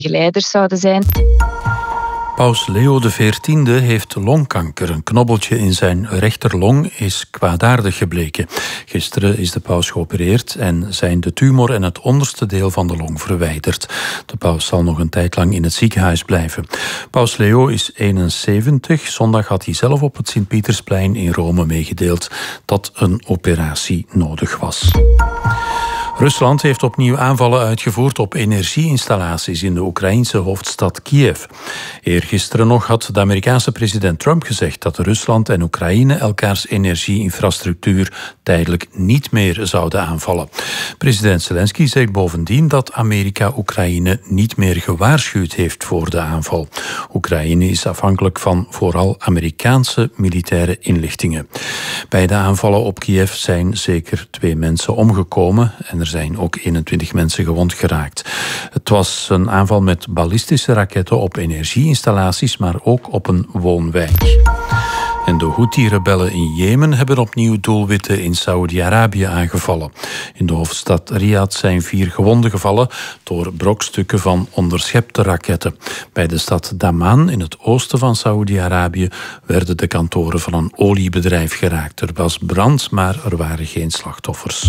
geleiders zouden zijn. Paus Leo XIV heeft longkanker. Een knobbeltje in zijn rechterlong is kwaadaardig gebleken. Gisteren is de paus geopereerd en zijn de tumor en het onderste deel van de long verwijderd. De paus zal nog een tijd lang in het ziekenhuis blijven. Paus Leo is 71. Zondag had hij zelf op het Sint-Pietersplein in Rome meegedeeld dat een operatie nodig was. Rusland heeft opnieuw aanvallen uitgevoerd op energieinstallaties in de Oekraïense hoofdstad Kiev. Eergisteren nog had de Amerikaanse president Trump gezegd dat Rusland en Oekraïne elkaars energieinfrastructuur tijdelijk niet meer zouden aanvallen. President Zelensky zegt bovendien dat Amerika Oekraïne niet meer gewaarschuwd heeft voor de aanval. Oekraïne is afhankelijk van vooral Amerikaanse militaire inlichtingen. Bij de aanvallen op Kiev zijn zeker 2 mensen omgekomen en er zijn ook 21 mensen gewond geraakt. Het was een aanval met ballistische raketten op energieinstallaties, maar ook op een woonwijk. En de Houthi-rebellen in Jemen hebben opnieuw doelwitten in Saoedi-Arabië aangevallen. In de hoofdstad Riyadh zijn 4 gewonden gevallen door brokstukken van onderschepte raketten. Bij de stad Daman in het oosten van Saoedi-Arabië werden de kantoren van een oliebedrijf geraakt. Er was brand, maar er waren geen slachtoffers.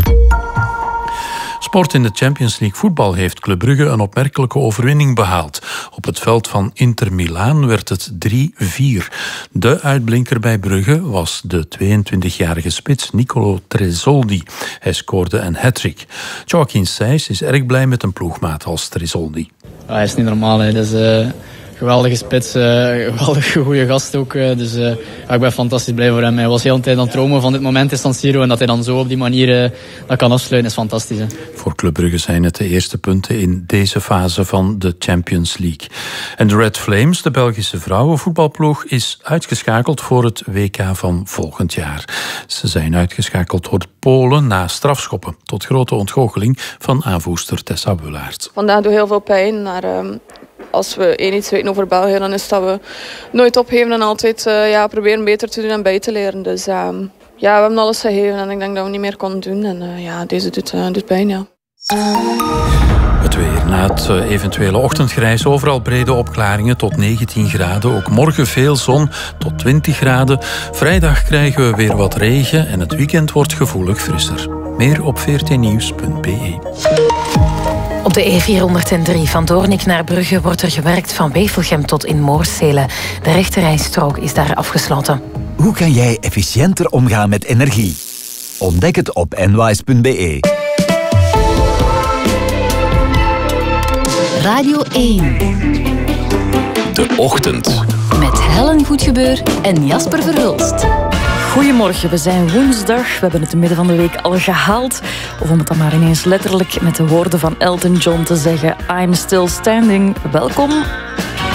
Sport in de Champions League voetbal heeft Club Brugge een opmerkelijke overwinning behaald. Op het veld van Inter Milaan werd het 3-4. De uitblinker bij Brugge was de 22-jarige spits Nicolo Tresoldi. Hij scoorde een hat-trick. Joaquin Sijs is erg blij met een ploegmaat als Tresoldi. Ja, hij is niet normaal. Hè. Dat is geweldige spits, geweldige goede gast ook. Dus ik ben fantastisch blij voor hem. Hij was heel de tijd aan het dromen van dit moment in San Siro en dat hij dan zo op die manier dat kan afsluiten is fantastisch. Hè. Voor Club Brugge zijn het de eerste punten in deze fase van de Champions League. En de Red Flames, de Belgische vrouwenvoetbalploeg, is uitgeschakeld voor het WK van volgend jaar. Ze zijn uitgeschakeld door Polen na strafschoppen, tot grote ontgoocheling van aanvoerster Tessa Willaert. Vandaag doet heel veel pijn, maar als we iets weten over België, dan is dat we nooit opgeven en altijd proberen beter te doen en bij te leren. Dus we hebben alles gegeven en ik denk dat we niet meer konden doen. En deze doet pijn, ja. Het weer. Na het eventuele ochtendgrijs overal brede opklaringen tot 19 graden. Ook morgen veel zon tot 20 graden. Vrijdag krijgen we weer wat regen en het weekend wordt gevoelig frisser. Meer op vrtnieuws.be. Op de E403 van Doornik naar Brugge wordt er gewerkt van Wevelgem tot in Moorsele. De rechterrijstrook is daar afgesloten. Hoe kan jij efficiënter omgaan met energie? Ontdek het op nwise.be. Radio 1. De Ochtend. Met Helen Goedgebeur en Jasper Verhulst. Goedemorgen, we zijn woensdag. We hebben het midden van de week al gehaald. Of om het dan maar ineens letterlijk met de woorden van Elton John te zeggen: I'm still standing. Welkom.